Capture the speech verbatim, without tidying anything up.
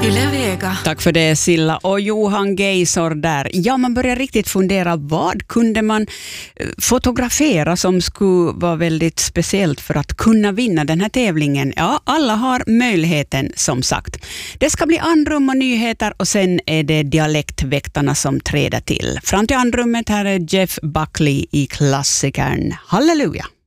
Yle Vega. Tack för det, Silla. Och Johan Geisor där. Ja, man börjar riktigt fundera, vad kunde man fotografera som skulle vara väldigt speciellt för att kunna vinna den här tävlingen? Ja, alla har möjligheten som sagt. Det ska bli andrum och nyheter och sen är det dialektväktarna som träder till. Fram till andrummet här är Jeff Buckley i klassikern Halleluja.